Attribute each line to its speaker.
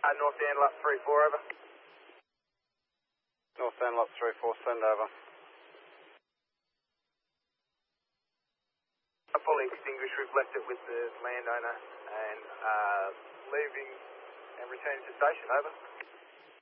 Speaker 1: North End, lot 3-4, over.
Speaker 2: North End, lot 3-4, send over.
Speaker 1: Fully extinguished, we've left it with the landowner and leaving and returning to station, over.